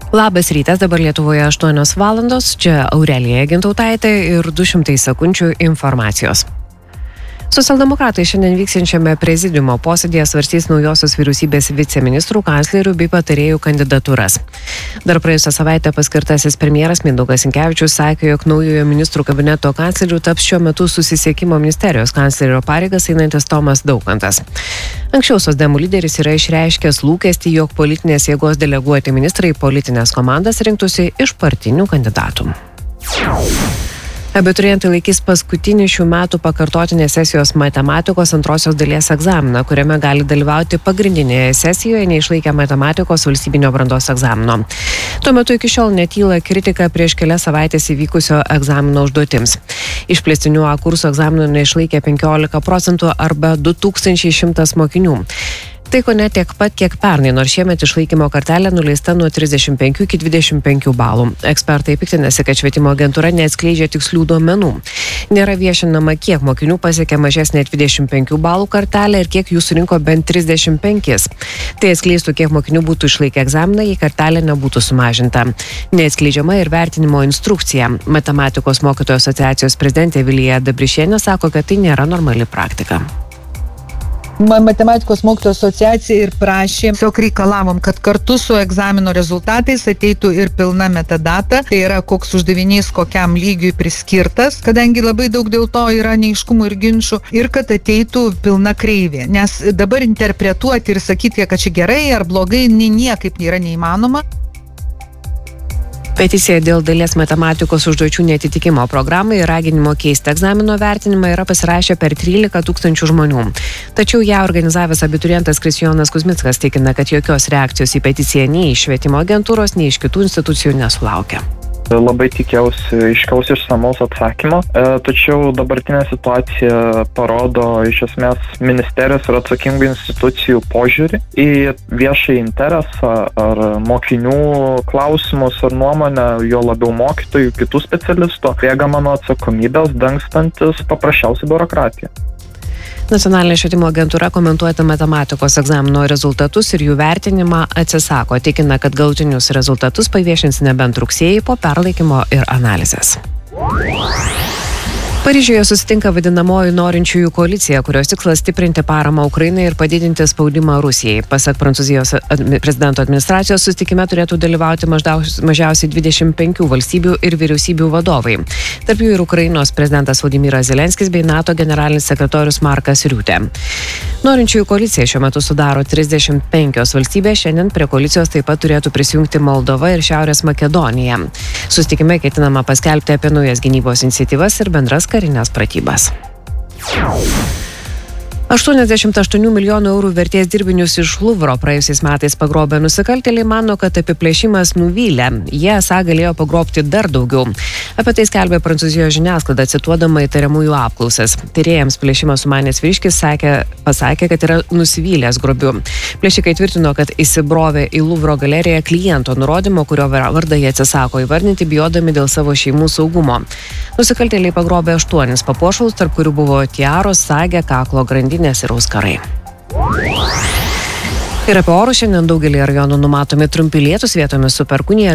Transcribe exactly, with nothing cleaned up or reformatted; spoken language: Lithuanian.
Labas rytas, dabar Lietuvoje aštuonios valandos, čia Aurelija Gintautaitė ir du šimtai sekundžių informacijos. Socialdemokratai šiandien vyksiančiame prezidiumo posėdėje svarstys naujosios vyriausybės viceministrų, kanclerių bei patarėjų kandidatūras. Dar praėjusią savaitę paskirtasis premjeras Mindaugas Sinkevičius sakė, jog naujojo ministrų kabineto kanclerių taps šiuo metu susisiekimo ministerijos kanclerio pareigas einantis Tomas Daukantas. Anksčiau socdemų lyderis yra išreiškęs lūkestį, jog politinės jėgos deleguoti ministrai politinės komandas rinktųsi iš partinių kandidatų. Abiturientai laikys paskutinį šių metų pakartotinės sesijos matematikos antrosios dalies egzaminą, kuriame gali dalyvauti pagrindinėje sesijoje neišlaikę matematikos valstybinio brandos egzamino. Tuo metu iki šiol netyla kritika prieš kelias savaitės įvykusio egzamino užduotims. Išplėstinių A kurso egzaminų neišlaikė penkiolika procentų arba du tūkstančiai šimtas mokinių. Tai ko ne tiek pat, kiek pernai, nors šiemet išlaikymo kartelė nuleista nuo trisdešimt penkių iki dvidešimt penkių balų. Ekspertai piktinasi, kad švietimo agentūra neatskleidžia tikslių duomenų. Nėra viešinama, kiek mokinių pasiekė mažesnė dvidešimt penkių balų kartelę ir kiek jų surinko bent trisdešimt penkis. Tai atskleistų, kiek mokinių būtų išlaikę egzaminą, jei kartelė nebūtų sumažinta. Neatskleidžiama ir vertinimo instrukcija. Matematikos mokytojų asociacijos prezidentė Vilija Dabrišienė sako, kad tai nėra normali praktika. Matematikos mokytojų asociacija ir prašė, tiesiog reikalavom, kad kartu su egzamino rezultatais ateitų ir pilna metadata, tai yra koks uždavinys kokiam lygiui priskirtas, kadangi labai daug dėl to yra neaiškumų ir ginčių, ir kad ateitų pilna kreivė. Nes dabar interpretuoti ir sakyti, kad čia gerai ar blogai, niekaip nėra neįmanoma. Peticija dėl dalies matematikos užduočių neatitikimo programai ir raginimo keisti egzamino vertinimą yra pasirašę per trylika tūkstančių žmonių. Tačiau ją organizavęs abiturientas Kristijonas Kuzmickas tikina, kad jokios reakcijos į peticiją nei iš švietimo agentūros, nei iš kitų institucijų nesulaukė. Labai tikėjausi aiškaus išsamaus atsakymo, e, tačiau dabartinė situacija parodo iš esmės ministerijos ir atsakingų institucijų požiūrį į viešąjį interesą ar mokinių klausimus ar nuomonę, jo labiau mokytojų, kitų specialistų, bėgama nuo atsakomybės, dangstantis paprasčiausiai biurokratiją. Nacionalinė švietimo agentūra komentuoti matematikos egzamino rezultatus ir jų vertinimą atsisako, tikina, kad galutinius rezultatus paviešins nebent rugsėjį po perlaikymo ir analizės. Paryžiuje susitinka vadinamoji norinčiųjų koalicija, kurios tikslas stiprinti paramą Ukrainai ir padidinti spaudimą Rusijai. Pasak Prancūzijos admi- prezidento administracijos, susitikime turėtų dalyvauti maždaus, mažiausiai dvidešimt penkių valstybių ir vyriausybių vadovai. Tarp jų ir Ukrainos prezidentas Vladimiras Zelenskis bei NATO generalinis sekretorius Markas Riutė. Norinčiųjų koalicija šiuo metu sudaro trisdešimt penkios valstybės, šiandien prie koalicijos taip pat turėtų prisijungti Moldova ir Šiaurės Makedonija. Susitikime ketinama paskelbti apie naujas gynybos iniciatyvas ir bendras karinės pratybas. aštuoniasdešimt aštuonių milijonų eurų vertės dirbinius iš Luvro praėjusiais metais pagrobę nusikaltėliai mano, kad apiplėšimas nuvylė. Jie esą galėjo pagrobti dar daugiau. Apie tai skelbė Prancūzijos žiniasklaida, cituodama įtariamųjų apklausas. Tyrėjams plėšimą sumanęs vyriškis sakė, pasakė, kad yra nusivylęs grobiu. Plėšikai tvirtino, kad įsibrovė į Luvro galeriją kliento nurodymo, kurio vardą jie atsisako įvardinti, bijodami dėl savo šeimų saugumo. Nusikaltėliai pagrobė aštuonis papuošalus, tarp kurių buvo tiaros, sagė, kaklo grandinės ir auskarai. Ir apie orus šiandien daugelį rajonų numatomi trumpi lietūs, vietomis su perkūnija.